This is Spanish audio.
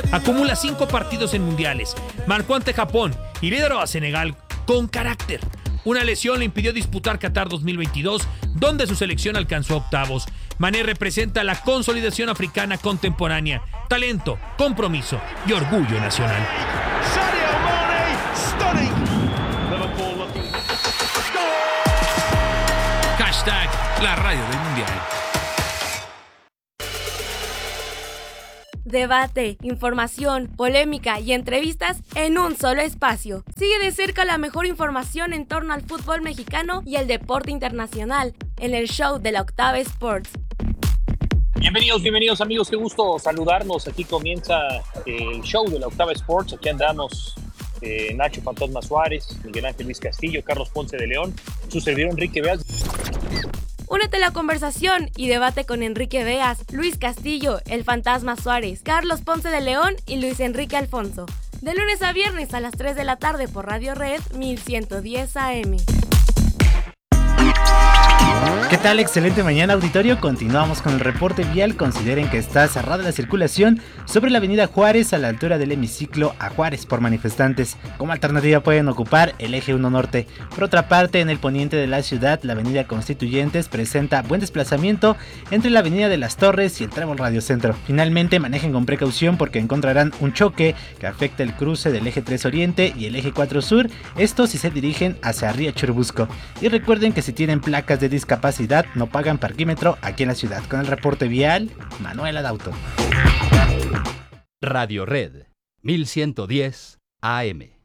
Acumula 5 partidos en mundiales, marcó ante Japón y lideró a Senegal con carácter. Una lesión le impidió disputar Qatar 2022, donde su selección alcanzó octavos. Mané representa la consolidación africana contemporánea, talento, compromiso y orgullo nacional. Hashtag la radio del mundial. Debate, información, polémica y entrevistas en un solo espacio. Sigue de cerca la mejor información en torno al fútbol mexicano y el deporte internacional en el show de la Octava Sports. Bienvenidos amigos, qué gusto saludarnos. Aquí comienza el show de la Octava Sports. Aquí andamos Nacho Fantasma Suárez, Miguel Ángel Luis Castillo, Carlos Ponce de León, su servidor Enrique Beas. Únete a la conversación y debate con Enrique Beas, Luis Castillo, el Fantasma Suárez, Carlos Ponce de León y Luis Enrique Alfonso. De lunes a viernes a las 3 de la tarde por Radio Red 1110 AM. ¿Qué tal? Excelente mañana, auditorio. Continuamos con el reporte vial. Consideren que está cerrada la circulación sobre la avenida Juárez a la altura del hemiciclo a Juárez por manifestantes. Como alternativa pueden ocupar el eje 1 norte. Por otra parte, en el poniente de la ciudad, la avenida Constituyentes presenta buen desplazamiento entre la avenida de las Torres y el tramo Radio Centro. Finalmente, manejen con precaución porque encontrarán un choque que afecta el cruce del eje 3 Oriente y el eje 4 Sur. Esto si se dirigen hacia Río Churubusco. Y recuerden que si tienen placas de discapacidad no pagan parquímetro aquí en la ciudad. Con el reporte vial, Manuel Adauto. Radio Red 1110 AM.